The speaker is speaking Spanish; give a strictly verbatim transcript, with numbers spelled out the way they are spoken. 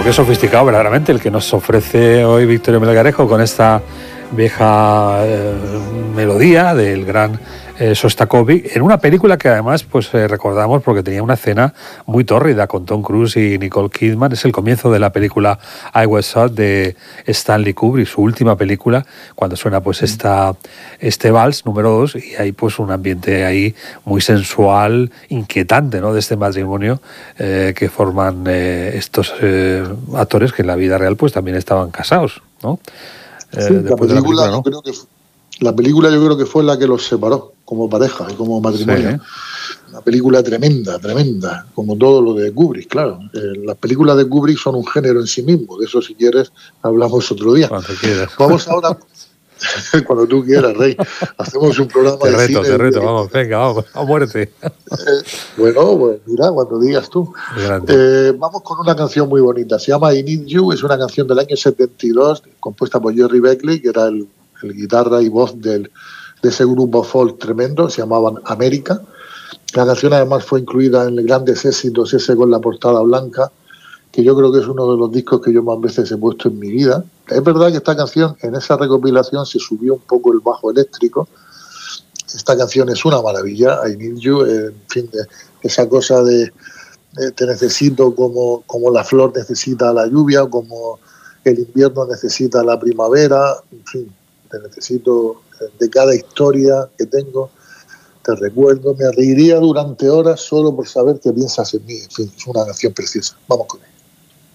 qué sofisticado verdaderamente el que nos ofrece hoy Victorio Melgarejo con esta vieja eh, melodía del gran eh, Sostakovich, en una película que además pues eh, recordamos porque tenía una escena muy tórrida con Tom Cruise y Nicole Kidman. Es el comienzo de la película I Was Hot de Stanley Kubrick, su última película, cuando suena pues esta, este vals número dos, y hay pues un ambiente ahí muy sensual, inquietante, ¿no?, de este matrimonio eh, que forman eh, estos eh, actores que en la vida real pues también estaban casados, ¿no? Eh, sí, la, película, la película, ¿no? Yo creo que la película yo creo que fue la que los separó como pareja y como matrimonio. Sí. Una película tremenda, tremenda, como todo lo de Kubrick, claro. Eh, las películas de Kubrick son un género en sí mismo. De eso, si quieres, hablamos otro día. Cuando quieras. Vamos ahora, cuando tú quieras, Rey. Hacemos un programa te de reto, cine. Te reto, vamos, venga, vamos, a muerte. Eh, bueno, pues mira, cuando digas tú. Eh, vamos con una canción muy bonita. Se llama I Need You, es una canción del año setenta y dos, compuesta por Jerry Beckley, que era el, el guitarra y voz del, de ese grupo folk tremendo, se llamaban América. La canción además fue incluida en grandes éxitos, ese con la portada blanca, que yo creo que es uno de los discos que yo más veces he puesto en mi vida. Es verdad que esta canción, en esa recopilación, se subió un poco el bajo eléctrico. Esta canción es una maravilla, I Need You, en fin, de, esa cosa de, de te necesito como, como la flor necesita la lluvia, como el invierno necesita la primavera, en fin, te necesito de cada historia que tengo, te recuerdo, me reiría durante horas solo por saber que piensas en mí. En fin, es una canción preciosa. Vamos con ella.